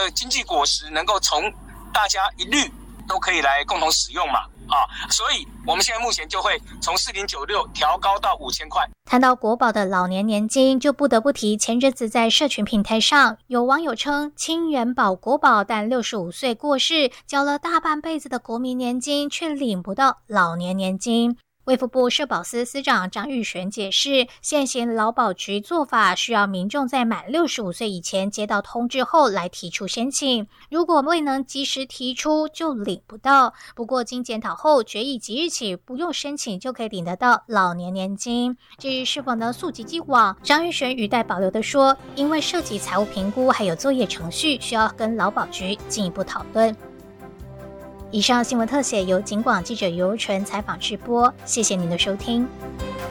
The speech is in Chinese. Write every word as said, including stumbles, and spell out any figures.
个经济果实能够从大家一律都可以来共同使用嘛。啊，所以我们现在目前就会从四零九六调高到五千块。 谈到国保的老年年金，就不得不提前阵子在社群平台上，有网友称亲人保国保，但六十五岁过世，交了大半辈子的国民年金，却领不到老年年金。卫福部社保司司长张玉璇解释，现行劳保局做法需要民众在满六十五岁以前接到通知后来提出申请，如果未能及时提出就领不到。不过经检讨后决议即日起不用申请就可以领得到老年年金。至于是否能溯及既往，张玉璇语带保留地说，因为涉及财务评估还有作业程序，需要跟劳保局进一步讨论。以上新闻特写由警广记者尤纯采访直播，谢谢您的收听。